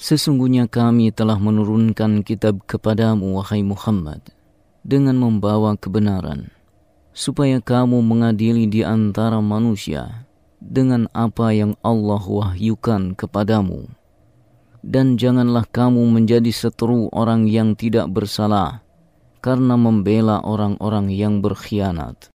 Sesungguhnya kami telah menurunkan kitab kepadamu, wahai Muhammad, dengan membawa kebenaran, supaya kamu mengadili di antara manusia dengan apa yang Allah wahyukan kepadamu. Dan janganlah kamu menjadi seteru orang yang tidak bersalah karena membela orang-orang yang berkhianat.